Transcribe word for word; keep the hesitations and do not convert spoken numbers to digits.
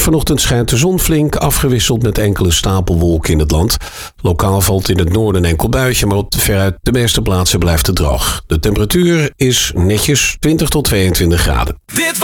Vanochtend schijnt de zon flink, afgewisseld met enkele stapelwolken in het land. Lokaal valt in het noorden een enkel buitje, maar op veruit de meeste plaatsen blijft het droog. De temperatuur is netjes twintig tot tweeëntwintig graden. Dit